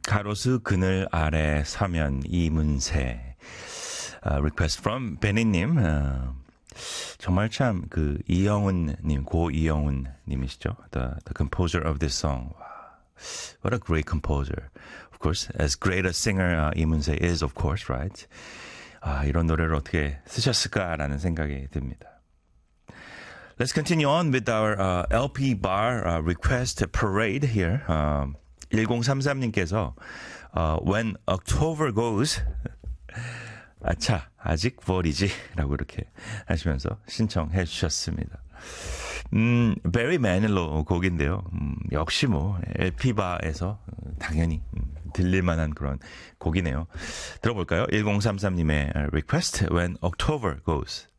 가로수 그늘 아래 서면 이문세. Request from 베니님. 정말 참 이영훈님, 고 이영훈님이시죠? The composer of this song. What a great composer. Of course, as great a singer 이문세 is, of course, right? 이런 노래를 어떻게 쓰셨을까라는 생각이 듭니다. Let's continue on with our LP bar request parade here. 1033님께서 When October goes 아차 아직 4월이지 라고 이렇게 하시면서 신청해 주셨습니다. Barry Manilow 곡인데요. 역시 LP바에서 당연히 들릴만한 그런 곡이네요. 들어볼까요? 1033님의 request When October goes.